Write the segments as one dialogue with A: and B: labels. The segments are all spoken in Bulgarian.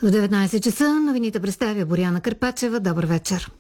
A: В 19 часа новините представя Боряна Карпачева. Добър вечер.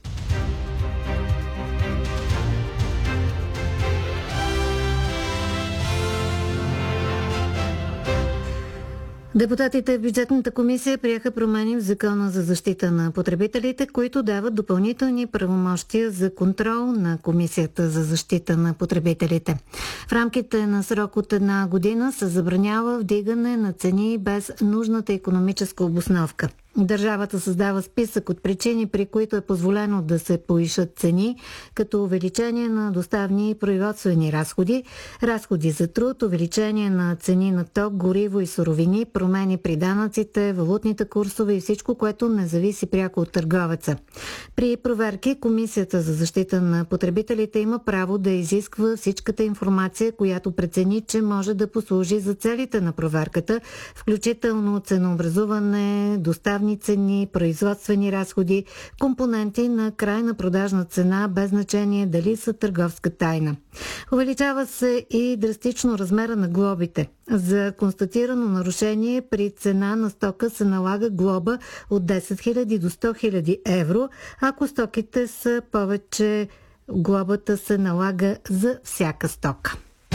A: Депутатите в бюджетната комисия приеха промени в Закона за защита на потребителите, които дават допълнителни правомощия за контрол на Комисията за защита на потребителите. В рамките на срок от 1 година се забранява вдигане на цени без нужната икономическа обосновка. Държавата създава списък от причини, при които е позволено да се повишат цени, като увеличение на доставни и производствени разходи, разходи за труд, увеличение на цени на ток, гориво и суровини, промени при данъците, валутните курсове и всичко, което не зависи пряко от търговеца. При проверки Комисията за защита на потребителите има право да изисква всичката информация, която прецени, че може да послужи за целите на проверката, включително ценообразуване, доставни цени, производствени разходи, компоненти на крайна продажна цена, без значение дали са търговска тайна. Увеличава се и драстично размера на глобите. За констатирано нарушение при цена на стока се налага глоба от 10 000 до 100 000 евро. Ако стоките са повече, глобата се налага за всяка стока.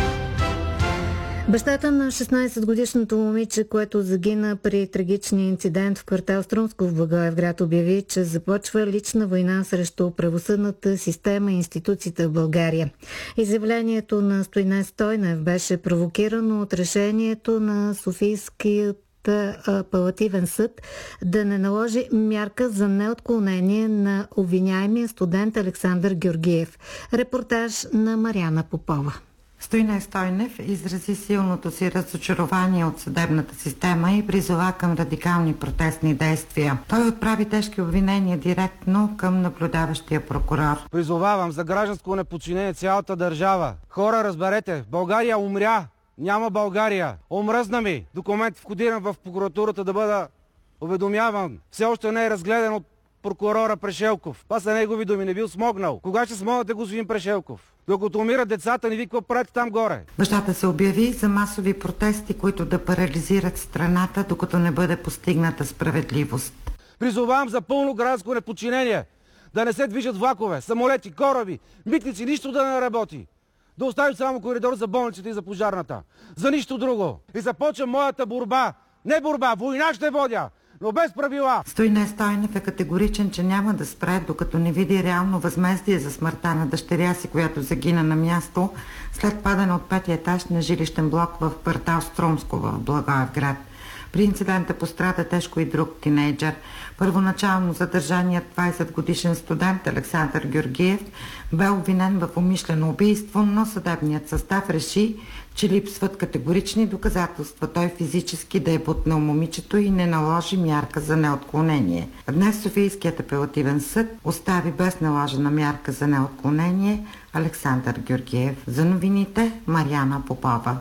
A: Бащата на 16-годишното момиче, което загина при трагичния инцидент в квартал Струмско в Благоевград, обяви, че започва лична война срещу правосъдната система и институциите в България. Изявлението на Стойне Стойнев беше провокирано от решението на Софийският апелативен съд да не наложи мярка за неотклонение на обвиняемия студент Александър Георгиев. Репортаж на Мариана Попова.
B: Стойне Стойнев изрази силното си разочарование от съдебната система и призова към радикални протестни действия. Той отправи тежки обвинения директно към наблюдаващия прокурор.
C: Призовавам за гражданско неподчинение цялата държава. Хора, разберете, България умря. Няма България. Омръзна ми документ, входиран в прокуратурата, да бъда уведомяван. Все още не е разгледан от прокурора Прешелков. Това са негови думи, не бил смогнал. Кога ще смогнате, господин Прешелков? Докато умират децата, не ви какво правите там горе?
B: Бащата се обяви за масови протести, които да парализират страната, докато не бъде постигната справедливост.
C: Призовавам за пълно гражданско неподчинение. Да не се движат влакове, самолети, кораби, митници, нищо да не работи. Да оставим само коридор за болниците и за пожарната. За нищо друго. И започва моята борба. Не борба, война ще водя, но без правила.
B: Стойне Стойнев е категоричен, че няма да спре, докато не види реално възмездие за смъртта на дъщеря си, която загина на място след падане от 5-ти етаж на жилищен блок в квартал Струмско в Благоевград. При инцидента пострада тежко и друг тинейджър. Първоначално задържаният 20-годишен студент Александър Георгиев бе обвинен в умишлено убийство, но съдебният състав реши, че липсват категорични доказателства той физически да е бутнал момичето и не наложи мярка за неотклонение. Днес Софийският апелативен съд остави без наложена мярка за неотклонение Александър Георгиев. За новините Мариана Попова.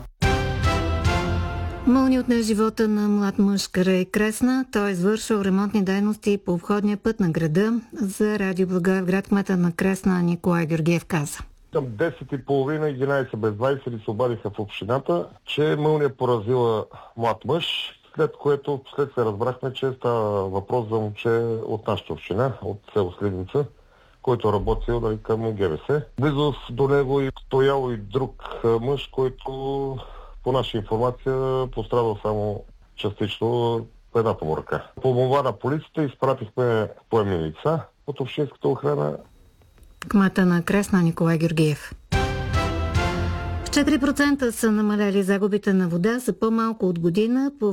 A: Мълни отне живота на млад мъж край Кресна. Той извършил ремонтни дейности по обходния път на града. За Радио Благоевград кмета на Кресна Николай Георгиев каза.
D: Към 10:30, 11 без 20 се обадиха в общината, че мълния поразила млад мъж, след което вследствие разбрахме, че става въпрос за момче от нашата община, от село Сливница, който работил към ГВС. Близо до него и стоял и друг мъж, който по наша информация пострадал само частично едната му ръка. По молба на полицията изпратихме поемни лица от общинската охрана.
A: Кмета на Кресна Николай Георгиев. В 4% са намалели загубите на вода за по-малко от година по